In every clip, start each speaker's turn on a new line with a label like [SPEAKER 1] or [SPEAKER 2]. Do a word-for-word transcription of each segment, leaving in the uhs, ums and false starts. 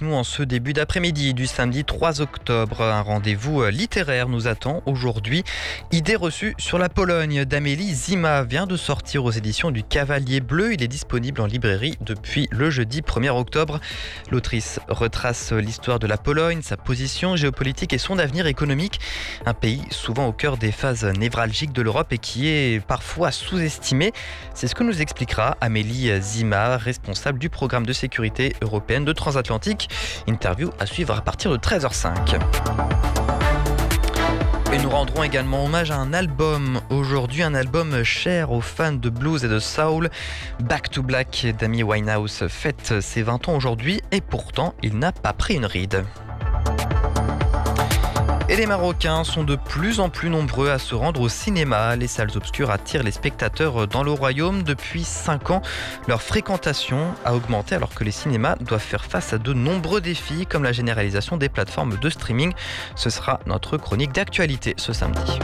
[SPEAKER 1] nous en ce début d'après-midi du samedi trois octobre. Un rendez-vous littéraire nous attend aujourd'hui. Idée reçue sur la Pologne d'Amélie Zima vient de sortir aux éditions du Cavalier Bleu. Il est disponible en librairie depuis le jeudi premier octobre. L'autrice retrace l'histoire de la Pologne, sa position géopolitique et son avenir économique. Un pays souvent au cœur des phases névralgiques de l'Europe et qui est parfois sous-estimé. C'est ce que nous expliquera Amélie Zima, responsable du programme de sécurité européenne de Transatlantique. Interview à suivre à partir de treize heures cinq. Et nous rendrons également hommage à un album. Aujourd'hui, un album cher aux fans de blues et de soul. Back to Black d'Amy Winehouse fête ses vingt ans aujourd'hui et pourtant, il n'a pas pris une ride. Et les Marocains sont de plus en plus nombreux à se rendre au cinéma. Les salles obscures attirent les spectateurs dans le royaume. Depuis cinq ans, leur fréquentation a augmenté alors que les cinémas doivent faire face à de nombreux défis comme la généralisation des plateformes de streaming. Ce sera notre chronique d'actualité ce samedi.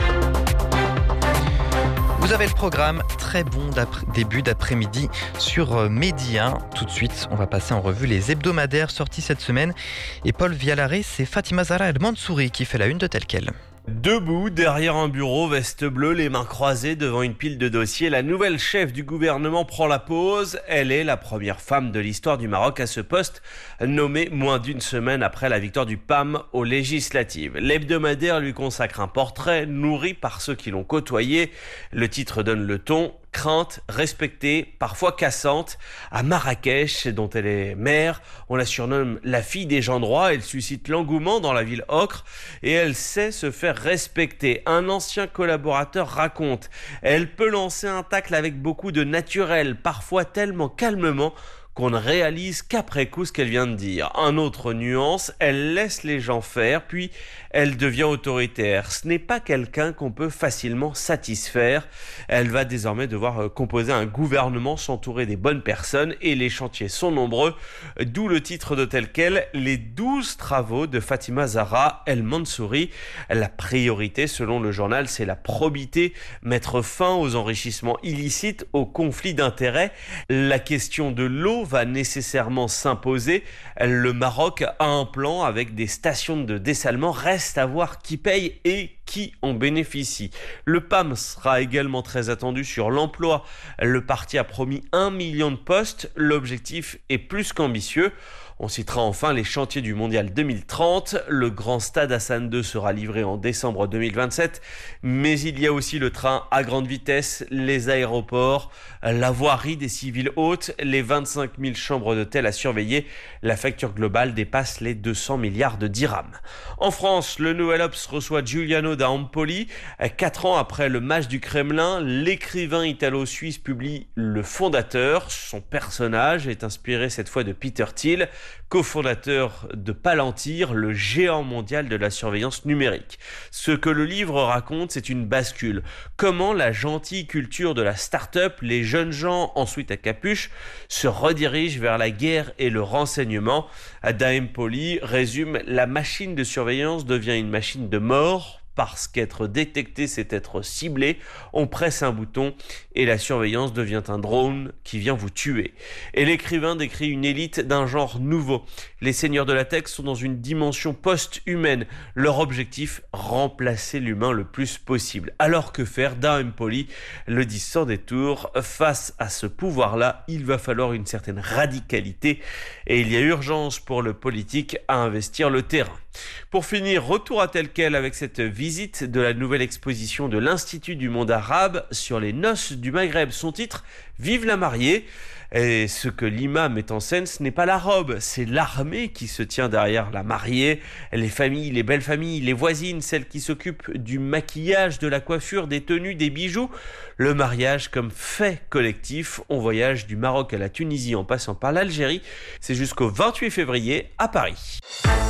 [SPEAKER 1] Vous avez le programme, très bon début d'après-midi sur Medi un. Tout de suite, on va passer en revue les hebdomadaires sortis cette semaine. Et Paul Vialaré, c'est Fatima Zahra El Mansouri qui fait la une de Tel Quel.
[SPEAKER 2] Debout, derrière un bureau, veste bleue, les mains croisées devant une pile de dossiers, la nouvelle chef du gouvernement prend la pause. Elle est la première femme de l'histoire du Maroc à ce poste, nommée moins d'une semaine après la victoire du P A M aux législatives. L'hebdomadaire lui consacre un portrait nourri par ceux qui l'ont côtoyé. Le titre donne le ton. Crainte, respectée, parfois cassante. À Marrakech, dont elle est maire, on la surnomme la fille des gens droits. Elle suscite l'engouement dans la ville ocre et elle sait se faire respecter. Un ancien collaborateur raconte: elle peut lancer un tacle avec beaucoup de naturel, parfois tellement calmement qu'on ne réalise qu'après coup ce qu'elle vient de dire. Un autre nuance, elle laisse les gens faire, puis elle devient autoritaire. Ce n'est pas quelqu'un qu'on peut facilement satisfaire. Elle va désormais devoir composer un gouvernement, s'entourer des bonnes personnes, et les chantiers sont nombreux, d'où le titre de Tel Quel, les douze travaux de Fatima Zahra El Mansouri. La priorité, selon le journal, c'est la probité, mettre fin aux enrichissements illicites, aux conflits d'intérêts. La question de l'eau va nécessairement s'imposer. Le Maroc a un plan avec des stations de dessalement. Reste à voir qui paye et qui en bénéficie. Le P A M sera également très attendu sur l'emploi. Le parti a promis un million de postes. L'objectif est plus qu'ambitieux. On citera enfin les chantiers du Mondial deux mille trente. Le grand stade Hassan deux sera livré en décembre deux mille vingt-sept. Mais il y a aussi le train à grande vitesse, les aéroports, la voirie des civils hautes, les vingt-cinq mille chambres d'hôtel à surveiller. La facture globale dépasse les deux cents milliards de dirhams. En France, le Nouvel Obs reçoit Giuliano da Empoli. Quatre ans après le match du Kremlin, l'écrivain italo-suisse publie Le Fondateur. Son personnage est inspiré cette fois de Peter Thiel, cofondateur de Palantir, le géant mondial de la surveillance numérique. Ce que le livre raconte, c'est une bascule. Comment la gentille culture de la start-up, les jeunes gens ensuite à capuche, se redirigent vers la guerre et le renseignement. Da Empoli résume: la machine de surveillance devient une machine de mort. Parce qu'être détecté, c'est être ciblé. On presse un bouton et la surveillance devient un drone qui vient vous tuer. Et l'écrivain décrit une élite d'un genre nouveau. Les seigneurs de la tech sont dans une dimension post-humaine. Leur objectif, remplacer l'humain le plus possible. Alors que faire? Da Empoli le dit sans détour. Face à ce pouvoir-là, il va falloir une certaine radicalité. Et il y a urgence pour le politique à investir le terrain. Pour finir, retour à Tel Quel avec cette visite de la nouvelle exposition de l'Institut du monde arabe sur les noces du Maghreb. Son titre, Vive la mariée. Et ce que l'imam met en scène, ce n'est pas la robe, c'est l'armée qui se tient derrière la mariée. Les familles, les belles familles, les voisines, celles qui s'occupent du maquillage, de la coiffure, des tenues, des bijoux. Le mariage comme fait collectif. On voyage du Maroc à la Tunisie en passant par l'Algérie. C'est jusqu'au vingt-huit février à Paris.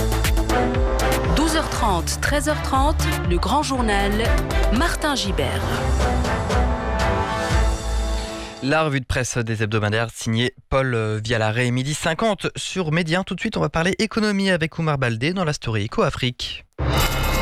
[SPEAKER 3] douze heures trente, treize heures trente, le grand journal, Martin Gibert.
[SPEAKER 1] La revue de presse des hebdomadaires signée Paul Vialaré, midi cinquante sur Medi un. Tout de suite, on va parler économie avec Oumar Baldé dans la story Éco Afrique.